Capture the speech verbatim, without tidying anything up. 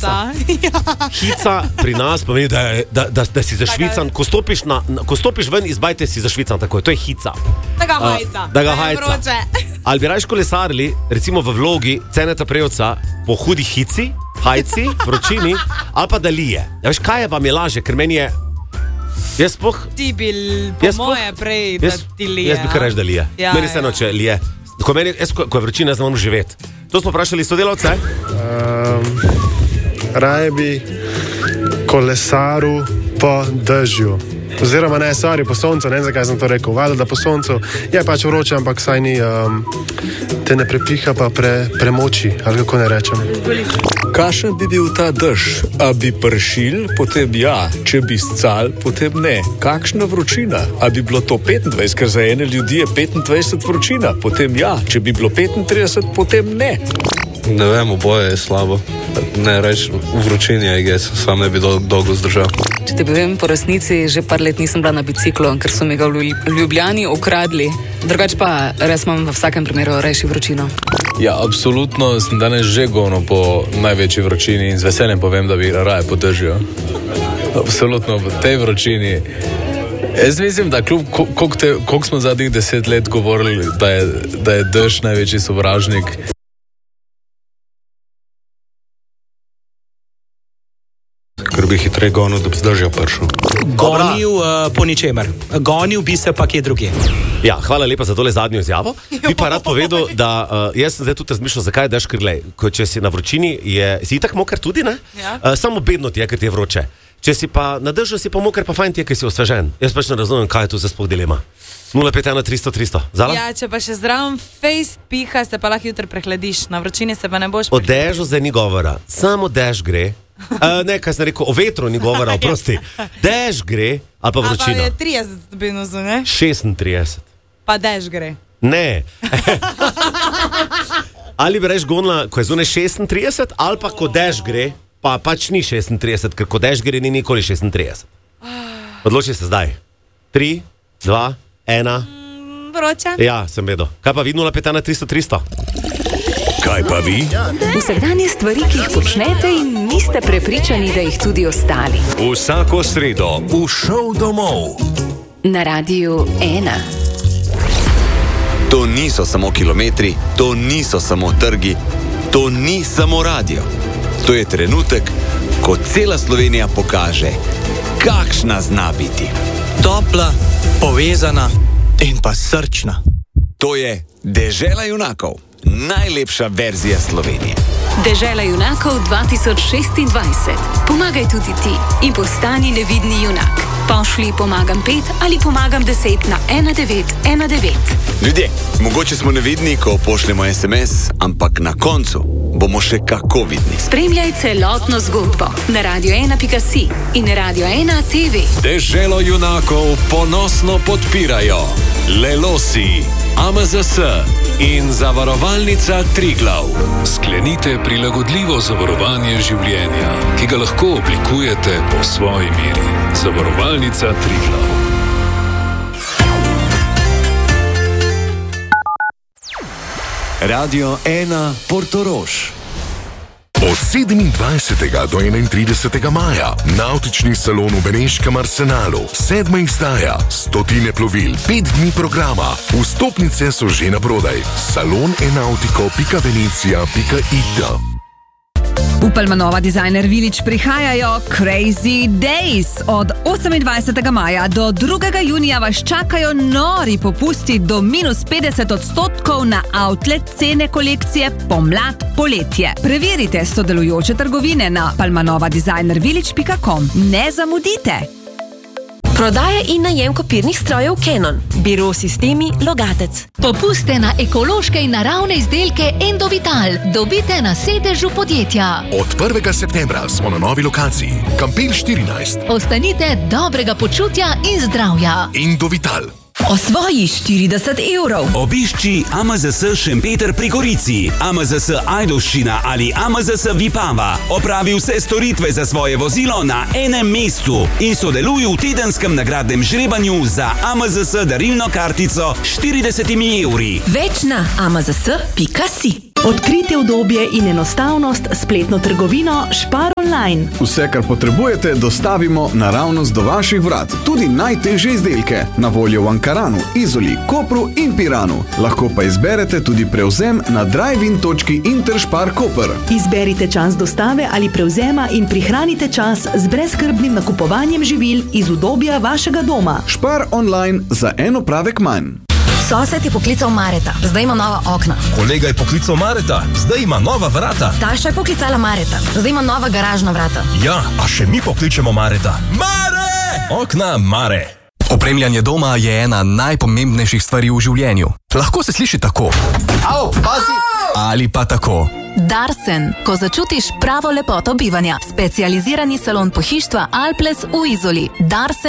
hica. hica. Hica pri nas pomeni, da, je, da, da, da si zašvican. Ko stopiš, na, ko stopiš ven iz bajte, si zašvican takoj. To je hica. Da ga hajca. Uh, da ga hajca. Ali bi rajš kolesarili, recimo v vlogi Ceneta Prevca, po hudi hici, hajci, vročini, ali pa da lije. Ja, veš, kaj je vam je laže, ker meni je... Jaz spoh... Ti bil po moje prej, da jaz, ti lije. Jaz bi kar reč, da lije. Ja, meni se eno, če lije. Ko, meni, jaz, ko, ko je vročina, jaz ne moram živeti. To smo vprašali sodelavce? Um, raje bi kolesaru po dežju. Oziroma ne, sorry, po soncu, ne vem, zakaj sem to rekel. Valjda, da po soncu je pač vroče, ampak saj ni, um, te ne prepiha pa pre, premoči, ali kako ne rečem. Kakšen bi bil ta dež? A bi pršil, potem ja, če bi scal, potem ne. Kakšna vročina? A bi bilo to petindvajset, ker za ene ljudi je petindvajset vročina, potem ja, če bi bilo petintrideset, potem ne. Ne vem, oboje je slabo. Ne reč, v vročini je gess, sam ne bi dol, dolgo zdržal. Če te povem, po resnici že par let nisem bila na biciklu, ker so mi ga v Ljubljani ukradli. Drugač pa res imam v vsakem primeru rejši vročino. Ja, absolutno sem danes že govno po največji vročini in z veseljem povem, da bi raje po dežju. Absolutno v tej vročini. Jaz mislim, da kljub koliko smo zadnjih deset let govorili, da je, da je dež največji sovražnik. Ker bi hitreje gonil, da bi zdržal pršo. Gonil uh, po ničemer. Gonil bi se pa kje drugje. Ja, hvala lepa za tole zadnjo izjavo. Bi pa rad povedal, da uh, jaz sem zdaj tudi razmišljal, zakaj je dež, ker glej, ko če si na vročini, je, si itak moker tudi, ne? Ja. Uh, samo bedno ti je, ker ti je vroče. Če si pa na dežju, si pa moker, pa fajn ti je, ker si osvežen. Jaz pač ne razumem, kaj je tu za sploh dilema. nula pet ena tristo tristo. Zala? Ja, če pa še zdravom fejst piha, se pa lahko jutri prehladiš. Na vročini se pa ne boš prehladil. O dežu zdaj ni govora. Samo dež gre. Uh, ne, kaj sem rekel, o vetru ni govora, oprosti. Dež gre, ali pa vročina. A pa je trideset stopinj vzdu, ne? šestintrideset. Pa dež gre. Ne. Ali bi reč gonila, ko je zunaj šestintrideset, ali pa ko dež gre, pa pač ni šestintrideset, ker ko dež gre, ni nikoli šestintrideset. Odloči se zdaj. Tri, dva, ena. Mm, vroče. Ja, sem vedel. Kaj pa vi nula pet ena tristo tristo? Kaj pa vi? Vsakdanje stvari, ki jih počnete in niste prepričani, da jih tudi ostali. Vsako sredo v Šov domov. Na Radiu ena. To niso samo kilometri, to niso samo trgi, to ni samo radio. To je trenutek, ko cela Slovenija pokaže, kakšna zna biti. Topla, povezana in pa srčna. To je Dežela junakov. Najlepša verzija Slovenije. Dežela junakov dva tisoč šestindvajset. Pomagaj tudi ti in postani nevidni junak. Pošlji pomagam pet ali pomagam deset na ena devet ena devet. Ljudje, mogoče smo nevidni, ko pošljemo es em es, ampak na koncu bomo še kako vidni. Spremljaj celotno zgodbo na radio ena pika si in radio ena te ve. Deželo junakov ponosno podpirajo Lelosi, A M Z S in Zavarovalnica Triglav. Sklenite prilagodljivo zavarovanje življenja, ki ga lahko oblikujete po svoji meri. Zavarovalnica Triglav. Radio ena Portorož. Od sedemindvajsetega do enaintridesetega maja Navtični salon v Beneškem Arsenalu, sedma izdaja, stotine plovil, pet dni programa. Vstopnice so že na prodaj. salon enautiko pika venecija pika it. V Palmanova Designer Village prihajajo Crazy Days. Od osemindvajsetega maja do drugega junija vas čakajo nori popusti do minus petdeset odstotkov na outlet cene kolekcije pomlad-poletje. Preverite sodelujoče trgovine na palmanova designer village pika com. Ne zamudite! Prodaja in najem kopirnih strojev Canon. Biro Sistemi Logatec. Popuste na ekološke in naravne izdelke Endovital dobite na sedežu podjetja. Od prvega septembra smo na novi lokaciji. Kampel štirinajst. Ostanite dobrega počutja in zdravja. Endovital. Osvoji štirideset evrov. Obišči A M Z S Šempeter pri Gorici, A M Z S Ajdovščina ali A M Z S Vipava. Opravi vse storitve za svoje vozilo na enem mestu in sodeluj v tedenskem nagradnem žrebanju za A M Z S darilno kartico s štiridesetimi evri. Več na a m z s pika si. Odkrite udobje in enostavnost s spletno trgovino Spar online. Vse, kar potrebujete, dostavimo naravnost do vaših vrat. Tudi najtežje izdelke. Na voljo v Ankaranu, Izoli, Kopru in Piranu. Lahko pa izberete tudi prevzem na drive-in točki Interspar Koper. Izberite čas dostave ali prevzema in prihranite čas z brezskrbnim nakupovanjem živil iz udobja vašega doma. Spar online za en opravek manj. Sosed je poklical Mareta, zdaj ima nova okna. Kolega je poklical Mareta, zdaj ima nova vrata. Taša je poklicala Mareta, zdaj ima nova garažna vrata. Ja, a še mi pokličemo Mareta. Mare! Okna Mare. Opremljanje doma je ena najpomembnejših stvari v življenju. Lahko se sliši tako. Au, pazi! Ali pa tako. Darsen, ko začutiš pravo lepoto bivanja. Specializirani salon pohištva Alples v Izoli. Darsen.